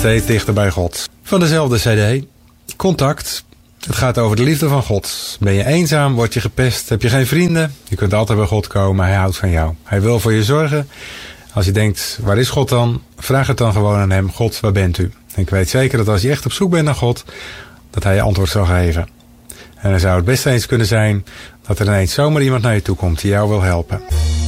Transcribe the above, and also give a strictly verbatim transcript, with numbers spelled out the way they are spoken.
steeds dichter bij God. Van dezelfde cd. Contact. Het gaat over de liefde van God. Ben je eenzaam, word je gepest, heb je geen vrienden? Je kunt altijd bij God komen, hij houdt van jou. Hij wil voor je zorgen. Als je denkt, waar is God dan? Vraag het dan gewoon aan hem. God, waar bent u? En ik weet zeker dat als je echt op zoek bent naar God, dat hij je antwoord zal geven. En dan zou het best eens kunnen zijn dat er ineens zomaar iemand naar je toe komt die jou wil helpen.